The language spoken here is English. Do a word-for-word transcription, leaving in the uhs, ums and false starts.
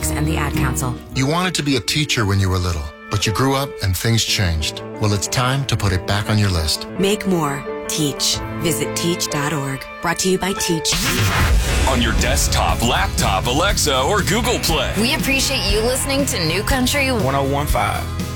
Inks and the Ad Council. You wanted to be a teacher when you were little, but you grew up and things changed. Well, it's time to put it back on your list. Make more. Teach. Visit teach dot org. Brought to you by Teach. On your desktop, laptop, Alexa, or Google Play. We appreciate you listening to New Country one oh one point five.